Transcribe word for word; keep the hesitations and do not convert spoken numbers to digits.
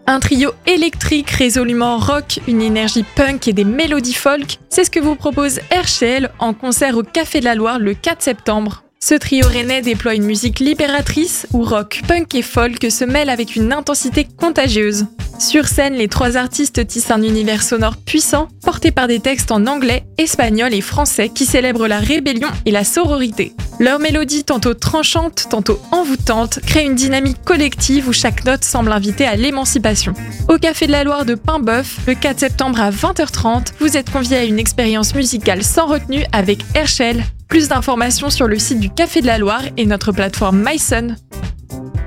Un trio électrique résolument rock, une énergie punk et des mélodies folk, c'est ce que vous propose Herschel en concert au Café de la Loire le quatre septembre. Ce trio rennais déploie une musique libératrice où rock, punk et folk se mêlent avec une intensité contagieuse. Sur scène, les trois artistes tissent un univers sonore puissant, porté par des textes en anglais, espagnol et français qui célèbrent la rébellion et la sororité. Leur mélodie, tantôt tranchante, tantôt envoûtante, crée une dynamique collective où chaque note semble inviter à l'émancipation. Au Café de la Loire de Paimboeuf, le quatre septembre à vingt heures trente, vous êtes conviés à une expérience musicale sans retenue avec Herschel. Plus d'informations sur le site du Café de la Loire et notre plateforme MySun.